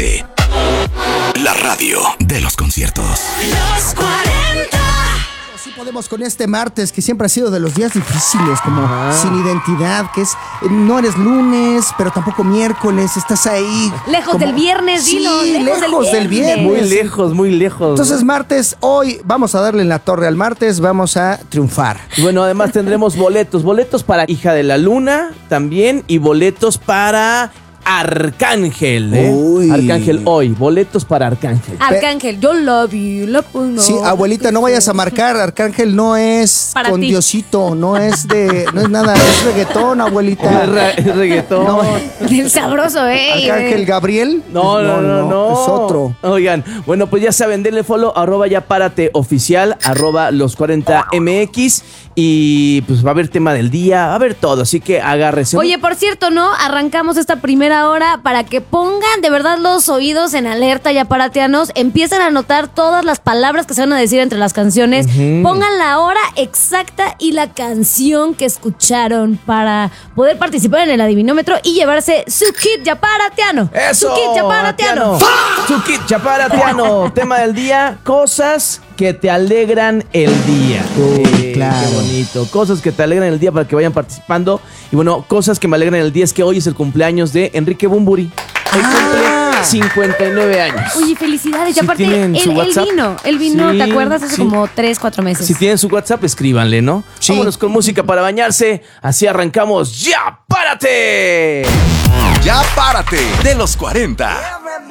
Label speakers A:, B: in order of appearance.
A: Párate. La radio de los conciertos.
B: Los 40.
C: Sí podemos con este martes, que siempre ha sido de los días difíciles, como sin identidad, que es, no eres lunes, pero tampoco miércoles, estás ahí.
D: Lejos del viernes,
C: sí,
D: dilo.
C: lejos del viernes.
E: Muy lejos, muy lejos.
C: Entonces martes, hoy vamos a darle en la torre al martes, vamos a triunfar.
E: Y bueno, además tendremos boletos para Hija de la Luna también y boletos para Arcángel, ¿eh?
C: Uy.
E: Arcángel hoy, boletos para Arcángel.
D: Arcángel, yo la vi, la pongo.
C: Sí, abuelita, no vayas a marcar, Arcángel no es
D: Para
C: con
D: ti.
C: Diosito, no es nada, es reggaetón, abuelita.
E: Es reggaetón.
C: No,
D: Del sabroso,
C: Arcángel Gabriel.
E: No,
C: es otro.
E: Oigan, bueno, pues ya saben, denle follow, @yaparateoficial, @los40mx. Y pues va a haber tema del día, va a haber todo, así que agárrese.
D: Oye, por cierto, ¿no? Arrancamos esta primera hora para que pongan de verdad los oídos en alerta, ya paratianos. Empiecen a anotar todas las palabras que se van a decir entre las canciones. Pongan la hora exacta y la canción que escucharon para poder participar en el adivinómetro y llevarse su kit ya paratiano.
E: ¡Eso!
D: Su kit ya paratiano.
E: Su kit chaparatiano. Tema del día, cosas que te alegran el día.
C: Claro.
E: Qué bonito. Cosas que te alegran el día para que vayan participando. Y bueno, cosas que me alegran el día es que hoy es el cumpleaños de Enrique Bunbury. Hoy cumple 59 años.
D: Oye, felicidades. Y
E: Si
D: aparte,
E: tienen su
D: él
E: WhatsApp.
D: vino,
E: Sí,
D: ¿te acuerdas? Hace
E: sí.
D: como 3-4 meses.
E: Si tienen su WhatsApp, escríbanle, ¿no?
C: Sí.
E: Vámonos con música para bañarse. Así arrancamos. ¡Ya, párate!
A: Ya párate de los 40.